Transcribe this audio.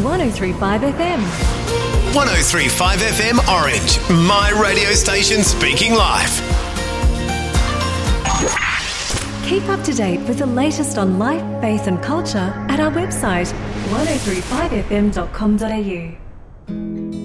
103.5 FM. 103.5 FM Orange, my radio station speaking life. Keep up to date with the latest on life, faith and culture at our website 1035fm.com.au.